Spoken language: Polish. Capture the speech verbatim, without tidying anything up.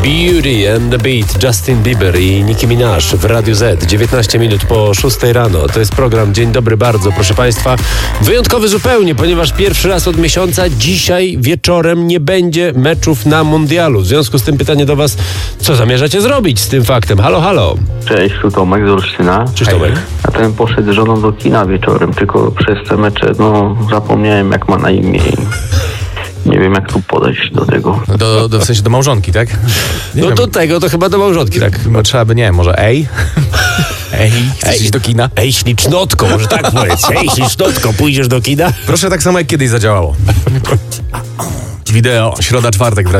Beauty and the Beat, Justin Bieber i Nicki Minaj w Radiu Z. dziewiętnaście minut po szóstej rano. To jest program Dzień Dobry Bardzo, proszę Państwa. Wyjątkowy zupełnie, ponieważ pierwszy raz od miesiąca dzisiaj wieczorem nie będzie meczów na mundialu. W związku z tym pytanie do Was, co zamierzacie zrobić z tym faktem? Halo, halo. Cześć, tu Tomek z Olsztyna. Cześć Tomek. Ja ten poszedł z żoną do kina wieczorem, tylko przez te mecze, no zapomniałem jak ma na imię. Nie wiem jak tu podejść do tego. Do, do, w sensie do małżonki, tak? Nie No wiem. do tego to chyba do małżonki, tak? No, trzeba by, nie wiem, może ej? Ej, chcesz Ej. iść do kina? Ej, ślicznotko, może tak powiedz. Ej, ślicznotko, pójdziesz do kina? Proszę, tak samo jak kiedyś zadziałało. Wideo, środa, czwartek w